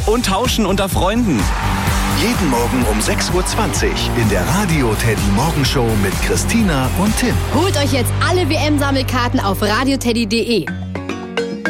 und tauschen unter Freunden. Jeden Morgen um 6.20 Uhr in der Radio Teddy Morgenshow mit Christina und Tim. Holt euch jetzt alle WM-Sammelkarten auf radioteddy.de.